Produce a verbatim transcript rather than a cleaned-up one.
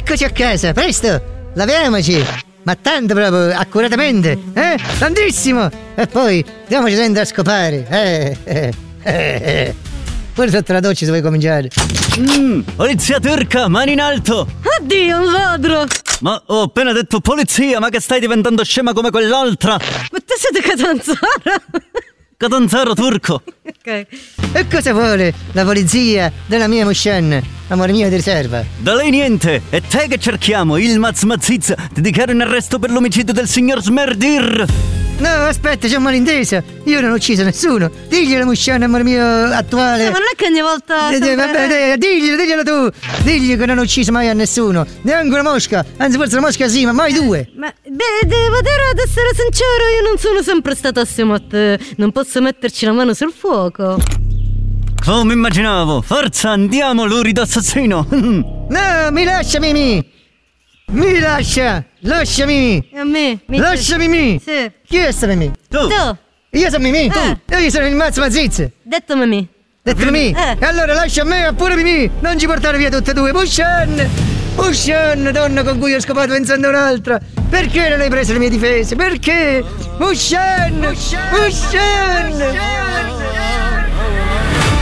Eccoci a casa, presto! Laviamoci! Ma tanto proprio, accuratamente, eh? Tantissimo! E poi, diamoci sempre a scopare, eh, eh, eh, eh. Pure sotto la doccia se vuoi cominciare. Mmm, polizia turca, mani in alto! Oddio, un ladro! Ma ho appena detto polizia, ma che stai diventando scema come quell'altra? Ma te siete Catanzaro? Catanzaro turco! Ok. E cosa vuole la polizia della mia Mushan? Amore mio di riserva. Da lei niente! È te che cerchiamo, il Mazmazizza! Ti dichiaro in arresto per l'omicidio del signor Smerdir! No, aspetta, c'è un malinteso. Io non ho ucciso nessuno. Digli la Mushan, amore mio attuale. Ma non è che ogni volta... Eh, sempre- Vabbè, dai, diglielo, diglielo tu. Digli che non ho ucciso mai a nessuno. Neanche una mosca. Anzi, forse una mosca sì, ma mai due. Ma, beh, devo dire ad essere sincero, io non sono sempre stata assieme a te. Non posso metterci la mano sul fuoco. Come immaginavo! Forza, andiamo, lurido assassino! No, mi lascia Mimì. Mi lascia. Lascia Mimì. E a me? Mi Lascia Mimì. Sì. Chi è sta Mimì? Tu! Tu, Io sono Mimì. Eh. Io sono il Mazmazizza. detto Mimì. Detto Mimì. Eh. E allora lascia a me, pure Mimì. Non ci portare via tutte e due. Mushan. Mushan, donna con cui ho scopato pensando a un'altra. Perché non hai preso le mie difese? Perché? Mushan. Mushan. Mushan.